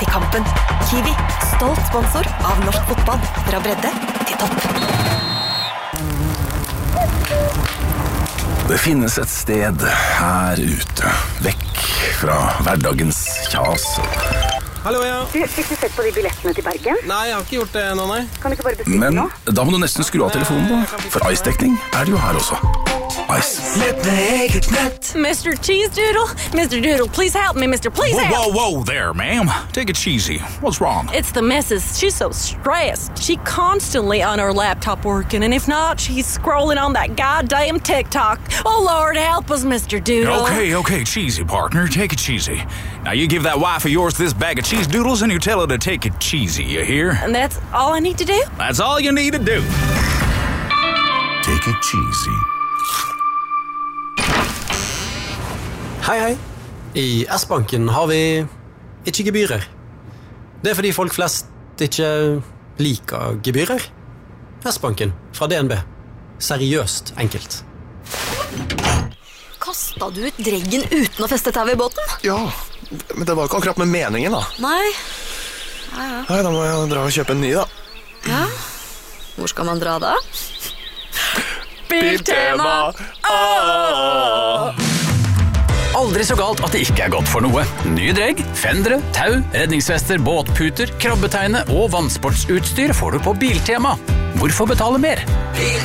til kampen. Kiwi, stolt sponsor av norsk fotball. Fra bredde til topp. Det finnes et sted her ute, vekk fra hverdagens kjas. Hallo, ja. Du, fikk du sett på de billettene til Bergen? Nei, jeg har ikke gjort det nå, nei. Kan du ikke bare bestille Men nå? da må du nesten skru av telefonen da, for Ice-dekning er det jo her også. Ice. Mr. Cheese Doodle? Mr. Doodle, please help me, Mr. Please help! Whoa there, ma'am. Take it cheesy. What's wrong? It's the missus. She's so stressed. She constantly on her laptop working, and if not, she's scrolling on that goddamn TikTok. Oh, Lord, help us, Mr. Doodle. Okay, cheesy, partner. Take it cheesy. Now you give that wife of yours this bag of cheese doodles and you tell her to take it cheesy, you hear? And that's all I need to do? That's all you need to do. Take it cheesy. Hei. I S-banken har vi ikke gebyrer. Det er fordi folk flest ikke liker gebyrer. S-banken fra DNB. Seriøst enkelt. Kastet du ut dreggen uten å feste tau i båten? Ja, men det var ikke akkurat med meningen da. Nei. Nei, da må jeg dra og kjøpe en ny da. Ja. Hvor skal man dra da? Biltema! Aldri så galt at det ikke er godt for noe. Nye dregg, fendere, tau, redningsvester, båtputer, krabbeteine og vannsportsutstyr får du på Biltema. Hvorfor betale mer?